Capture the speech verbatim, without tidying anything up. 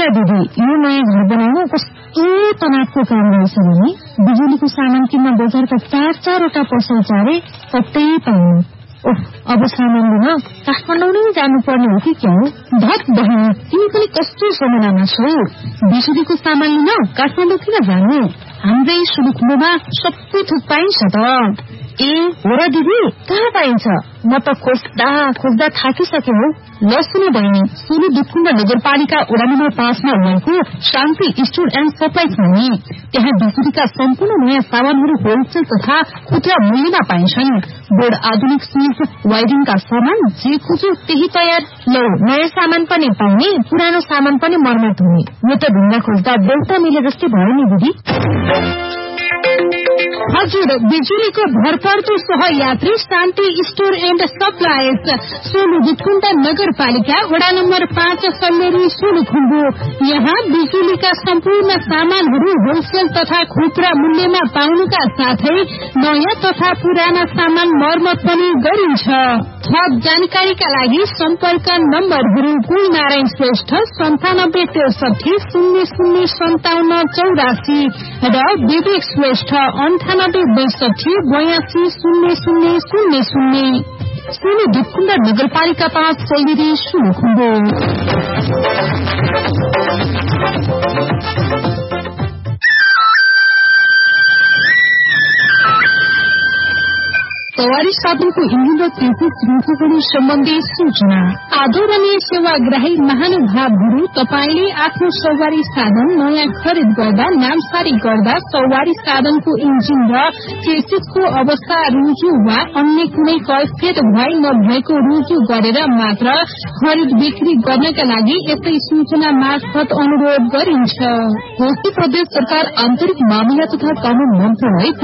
दिदी, यो नयाँ घर बनाउनु कस्तो तनावको काम रहेछ भने बिजुलीको सामान किन्न बजारका चार चारवटा पसल चारे कतै पाउनु। ओह, अब सामान लिन काठमाडौँ नै जानुपर्ने हो कि क्या हो? धत बहिनी, तिमी पनि कस्तो समयमा छौ? बिजुलीको सामान लिन काठमाडौँ किन जानु? हाम्रै सुलुखुम्बुमा सबै थोक पाइन्छ त। ए हो र दिदी, कहाँ पाइन्छ? म त खोज्दा खोज्दा थाकिसके हो। ल सुन बहिनी, सोलु दुधकुण्ड नगरपालिका वडा नम्बर पाँचमा रहेको शान्ति स्टोर एण्ड सप्लाइज हुने, त्यहाँ बिजुलीका सम्पूर्ण नयाँ सामानहरू होलसेल तथा खुद्रा मूल्यमा पाइन्छन्। बोर्ड, आधुनिक स्विच, वायरिङका सामान जे खोज्यो त्यही तयार। ल, नयाँ सामान पनि पाउने, पुरानो सामान पनि मर्मत हुने। यो त ढुङ्गा खोज्दा देउता मिले जस्तै भयो नि दिदी। हजुर, बिजुलीको भरपर्दो सहयात्री शान्ति store and supplies, Solu Dudhkund नगरपालिका वडा नम्बर पाँच, सल्लेरी, सोलुखुम्बु। यहाँ बिजुलीका सम्पूर्ण सामानहरू होलसेल तथा खुद्रा मूल्यमा पाउनुका साथै नयाँ तथा पुराना सामान मर्मत पनि गरिन्छ। थप जानकारीका लागि सम्पर्क नम्बरहरू कुल नारायण श्रेष्ठ सन्तानब्बे त्रिसठी शून्य शून्य सन्ताउन्न चौरासी र विवेक श्रेष्ठ अन्ठानब्बे बैसठी बयासी शून्य शून्य शून्य शून्य। सोलु दुधकुण्ड नगरपालिका पाँच, सल्लेरी, सोलुखुम्बु। सवारी साधनको इन्जिन र तेलको श्रृङ्खला सम्बन्धी सूचना। आदरणीय सेवाग्राही महानुभावहरू, तपाईले आफ्नो सवारी साधन नयाँ खरिद गर्दा, नामसारी गर्दा सवारी साधनको इन्जिन र चेसिसको अवस्था रुजु वा अन्य कुनै कैफियत भए नभएको रुजु गरेर मात्र खरिद बिक्री गर्नका लागि यसै सूचना मार्फत अनुरोध गरिन्छ। कोशी प्रदेश सरकार आन्तरिक मामिला तथा कानून मन्त्रालय